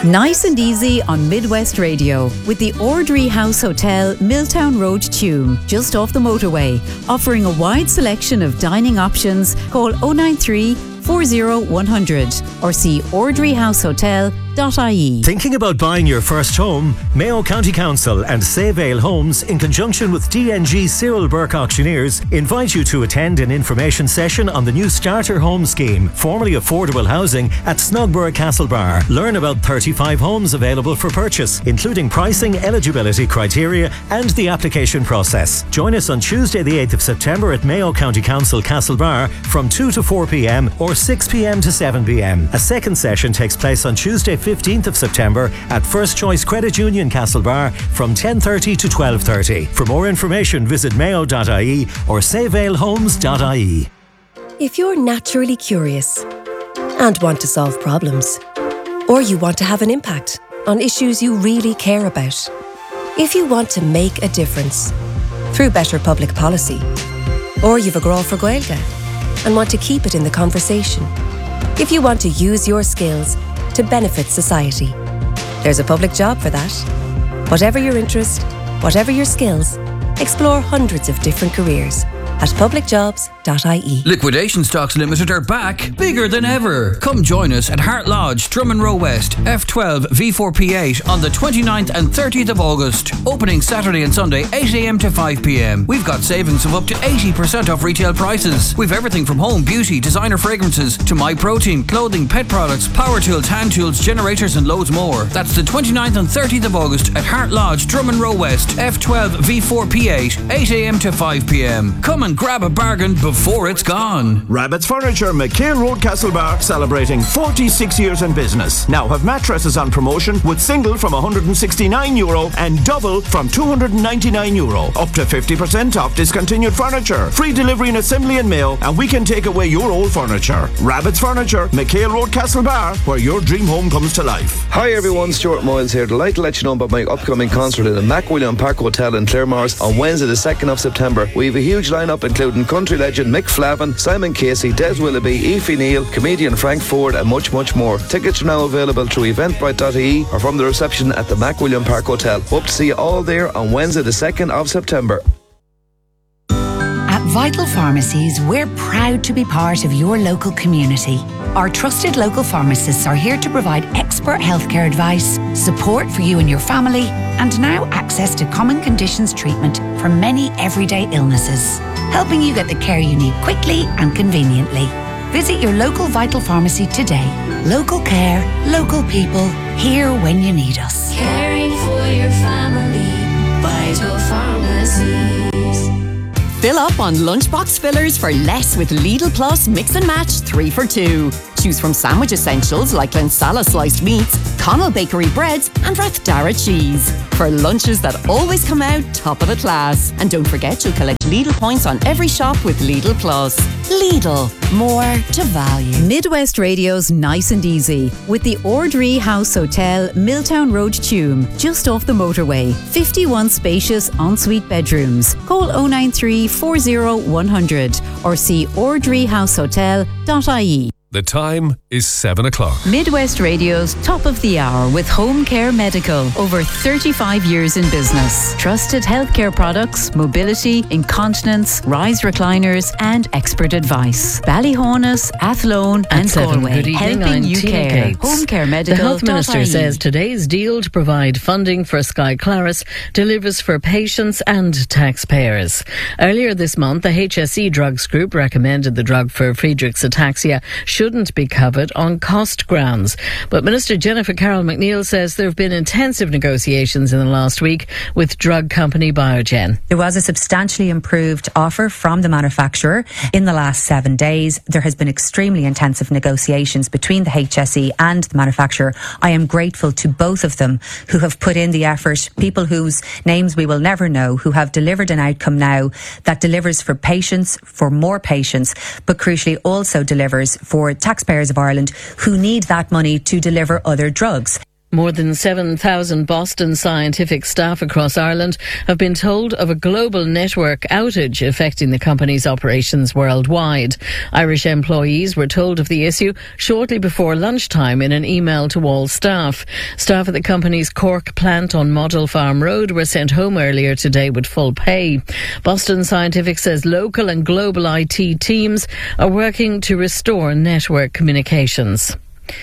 Nice and easy on Midwest Radio with the Ordry House Hotel, Milltown Road, Tuam, just off the motorway. Offering a wide selection of dining options. Call 093 40 100 or see ordryhousehotel.ie. Thinking about buying your first home? Mayo County Council and Save Ale Homes, in conjunction with DNG Cyril Burke Auctioneers, invite you to attend an information session on the new Starter Home Scheme, formerly affordable housing, at Snugborough Castlebar. Learn about 35 homes available for purchase, including pricing, eligibility criteria and the application process. Join us on Tuesday the 8th of September at Mayo County Council Castlebar from 2 to 4 p.m. or 6 p.m. to 7 p.m. A second session takes place on Tuesday 15th of September at First Choice Credit Union Castlebar from 10:30 to 12:30. For more information, visit mayo.ie or savealehomes.ie. If you're naturally curious and want to solve problems, or you want to have an impact on issues you really care about, if you want to make a difference through better public policy, or you've a grow for Gaeilge and want to keep it in the conversation, if you want to use your skills to benefit society, there's a public job for that. Whatever your interest, whatever your skills, explore hundreds of different careers at publicjobs.ie. Liquidation Stocks Limited are back, bigger than ever. Come join us at Hart Lodge, Drummond Row West, F12 V4P8 on the 29th and 30th of August. Opening Saturday and Sunday, 8am to 5pm. We've got savings of up to 80% off retail prices. We've everything from home, beauty, designer fragrances to MyProtein, clothing, pet products, power tools, hand tools, generators and loads more. That's the 29th and 30th of August at Hart Lodge, Drummond Row West, F12 V4P8, 8am to 5pm. Come and grab a bargain before it's gone. Rabbit's Furniture, McHale Road, Castlebar, celebrating 46 years in business. Now have mattresses on promotion with single from €169 and double from €299. Up to 50% off discontinued furniture. Free delivery and assembly in Mayo, and we can take away your old furniture. Rabbit's Furniture, McHale Road, Castlebar, where your dream home comes to life. Hi everyone, Stuart Moyles here. Delighted to let you know about my upcoming concert in the MacWilliam Park Hotel in Claremorris on Wednesday the 2nd of September. We have a huge lineup including country legend Mick Flavin, Simon Casey, Des Willoughby, Aoife Neal, comedian Frank Ford and much more. Tickets are now available through eventbrite.ie or from the reception at the MacWilliam Park Hotel. Hope to see you all there on Wednesday the 2nd of September. At Vital Pharmacies, we're proud to be part of your local community. Our trusted local pharmacists are here to provide expert healthcare advice, support for you and your family, and now access to common conditions treatment for many everyday illnesses, helping you get the care you need quickly and conveniently. Visit your local Vital Pharmacy today. Local care, local people, here when you need us. Caring for your family, Vital Pharmacies. Fill up on lunchbox fillers for less with Lidl Plus Mix and Match 3 for 2. Choose from sandwich essentials like Glensala sliced meats, Connell Bakery breads and Rathdara cheese. For lunches that always come out top of the class. And don't forget you'll collect Lidl points on every shop with Lidl Plus. Lidl, more to value. Midwest Radio's Nice and Easy with the Ordry House Hotel, Milltown Road, Tuam, just off the motorway. 51 spacious ensuite bedrooms. Call 093 40 100 or see ordryhousehotel.ie. The time is 7 o'clock. Midwest Radio's Top of the Hour with Home Care Medical. Over 35 years in business. Trusted healthcare products, mobility, incontinence, rise recliners and expert advice. Ballyhonus, Athlone and Galway. Helping you care. Home Care Medical. The Health Minister says today's deal to provide funding for Sky Claris delivers for patients and taxpayers. Earlier this month, the HSE Drugs Group recommended the drug for Friedreich's ataxia shouldn't be covered on cost grounds. But Minister Jennifer Carroll McNeil says there have been intensive negotiations in the last week with drug company Biogen. There was a substantially improved offer from the manufacturer in the last 7 days. There has been extremely intensive negotiations between the HSE and the manufacturer. I am grateful to both of them who have put in the effort, people whose names we will never know, who have delivered an outcome now that delivers for patients, for more patients, but crucially also delivers for taxpayers of Ireland who need that money to deliver other drugs. More than 7,000 Boston Scientific staff across Ireland have been told of a global network outage affecting the company's operations worldwide. Irish employees were told of the issue shortly before lunchtime in an email to all staff. Staff at the company's Cork plant on Model Farm Road were sent home earlier today with full pay. Boston Scientific says local and global IT teams are working to restore network communications.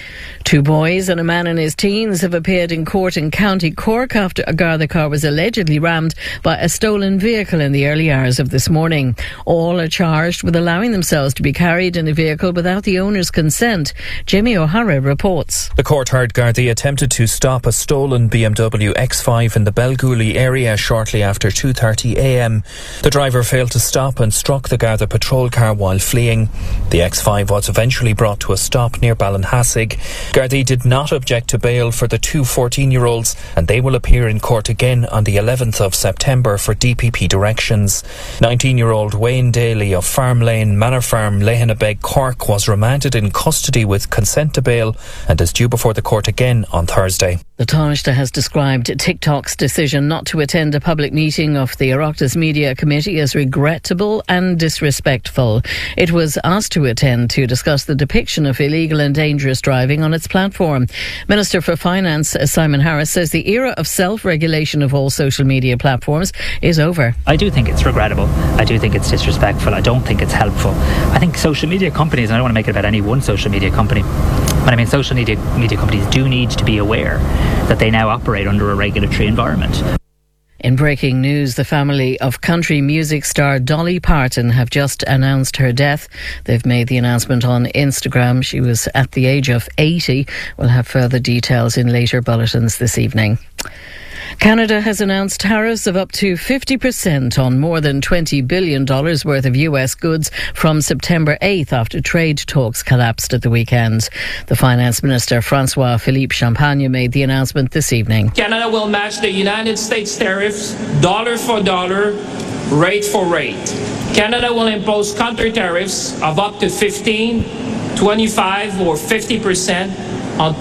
2 boys and a man in his teens have appeared in court in County Cork after a Garda car was allegedly rammed by a stolen vehicle in the early hours of this morning. All are charged with allowing themselves to be carried in a vehicle without the owner's consent. Jamie O'Hara reports. The court heard Gardaí attempted to stop a stolen BMW X5 in the Belgooly area shortly after 2:30 a.m. The driver failed to stop and struck the Garda patrol car while fleeing. The X5 was eventually brought to a stop near Ballinhassig. Gardaí did not object to bail for the 2 14-year-olds, and they will appear in court again on the 11th of September for DPP directions. 19-year-old Wayne Daly of Farm Lane Manor Farm, Lehenabeg, Cork was remanded in custody with consent to bail and is due before the court again on Thursday. The Taoiseach has described TikTok's decision not to attend a public meeting of the Oireachtas Media Committee as regrettable and disrespectful. It was asked to attend to discuss the depiction of illegal and dangerous driving on its platform. Minister for Finance Simon Harris says the era of self-regulation of all social media platforms is over. I do think it's regrettable. I do think it's disrespectful. I don't think it's helpful. I think social media companies, and I don't want to make it about any one social media company, but I mean social media companies do need to be aware that they now operate under a regulatory environment. In breaking news, the family of country music star Dolly Parton have just announced her death. They've made the announcement on Instagram. She was at the age of 80. We'll have further details in later bulletins this evening. Canada has announced tariffs of up to 50% on more than $20 billion worth of US goods from September 8th after trade talks collapsed at the weekend. The Finance Minister, François-Philippe Champagne, made the announcement this evening. Canada will match the United States tariffs dollar for dollar, rate for rate. Canada will impose counter tariffs of up to 15, 25 or 50% on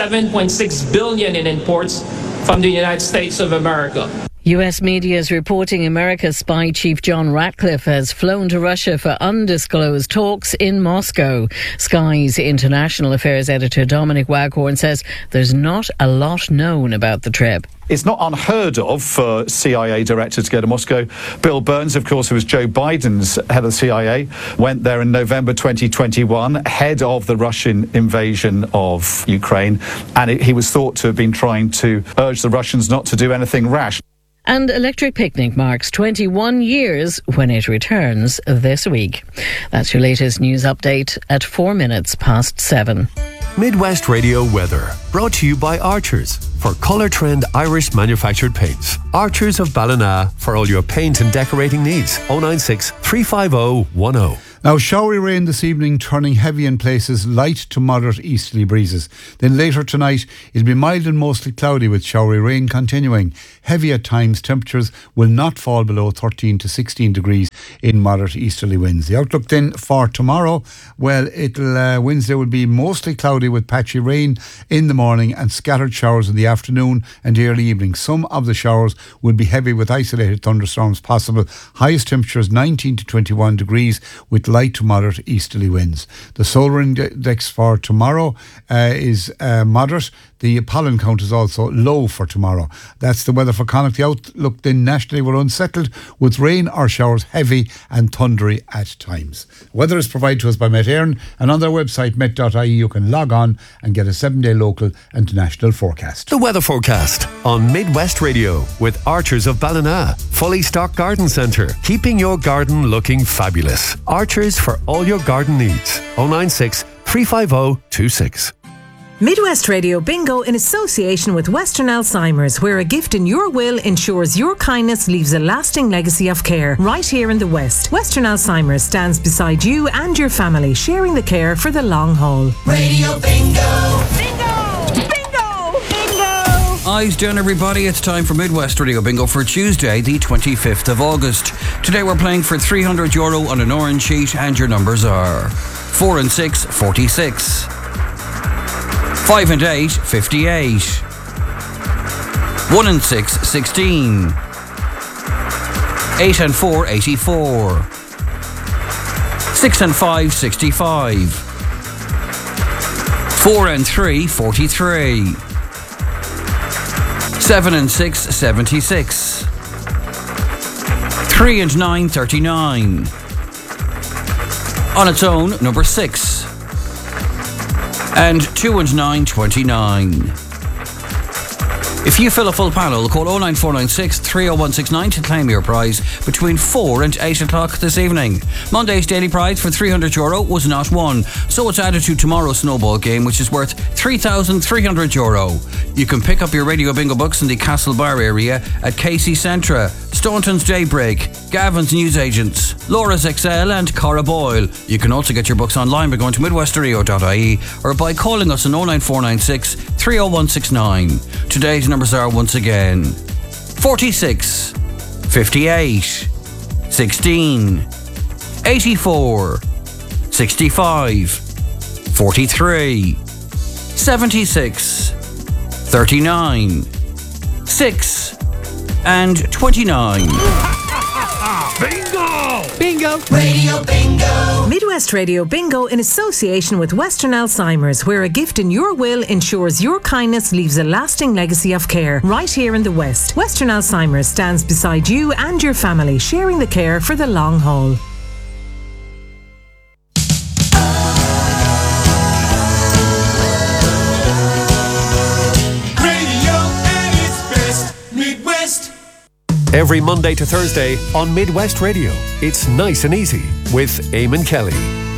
$27.6 billion in imports from the United States of America. US media is reporting America's spy chief John Ratcliffe has flown to Russia for undisclosed talks in Moscow. Sky's international affairs editor Dominic Waghorn says there's not a lot known about the trip. It's not unheard of for CIA director to go to Moscow. Bill Burns, of course, who was Joe Biden's head of the CIA, went there in November 2021, ahead of the Russian invasion of Ukraine, and he was thought to have been trying to urge the Russians not to do anything rash. And Electric Picnic marks 21 years when it returns this week. That's your latest news update at 4 minutes past 7. Midwest Radio weather, brought to you by Archers for Colour Trend Irish manufactured paints. Archers of Ballina for all your paint and decorating needs. 096 350 10. Now, showery rain this evening, turning heavy in places, light to moderate easterly breezes. Then later tonight, it'll be mild and mostly cloudy with showery rain continuing. Heavy at times, temperatures will not fall below 13 to 16 degrees in moderate easterly winds. The outlook then for tomorrow, well, Wednesday will be mostly cloudy with patchy rain in the morning and scattered showers in the afternoon and early evening. Some of the showers will be heavy with isolated thunderstorms possible. Highest temperatures 19 to 21 degrees with light to moderate easterly winds. The solar index for tomorrow is moderate. The pollen count is also low for tomorrow. That's the weather for Connacht. The outlook then nationally will unsettled with rain or showers heavy and thundery at times. Weather is provided to us by Met Éireann, and on their website met.ie you can log on and get a 7-day local and national forecast. The weather forecast on Midwest Radio with Archers of Ballina. Fully stocked garden centre, keeping your garden looking fabulous. Archers for all your garden needs. 096 350 26. Midwest Radio Bingo in association with Western Alzheimer's, where a gift in your will ensures your kindness leaves a lasting legacy of care right here in the West. Western Alzheimer's stands beside you and your family, sharing the care for the long haul. Radio Bingo! Bingo! Bingo! Bingo! Eyes down, everybody. It's time for Midwest Radio Bingo for Tuesday, the 25th of August. Today we're playing for €300 on an orange sheet, and your numbers are 4 and 6, 46. 5 and 8, 58. 1 and 6, 16. 8 and 4, 84. 6 and 5, 65. 4 and 3, 43. 7 and 6, 76. 3 and 9, 39. On its own, number 6. And 2 and 9, 29. If you fill a full panel, call 09496 30169 to claim your prize between 4 and 8 o'clock this evening. Monday's daily prize for €300 was not won, so it's added to tomorrow's snowball game, which is worth €3,300. You can pick up your Radio Bingo books in the Castlebar area at Casey Centra, Staunton's Daybreak, Gavin's Newsagents, Laura's XL and Cara Boyle. You can also get your books online by going to midwestereo.ie or by calling us on 09496 30169. Today's numbers are once again 46, 58, 16, 84, 65, 43, 76, 39, 6 and 29. Bingo! Bingo! Radio Bingo! Midwest Radio Bingo in association with Western Alzheimer's, where a gift in your will ensures your kindness leaves a lasting legacy of care. Right here in the West, Western Alzheimer's stands beside you and your family, sharing the care for the long haul. Every Monday to Thursday on Midwest Radio, it's Nice and Easy with Eamon Kelly.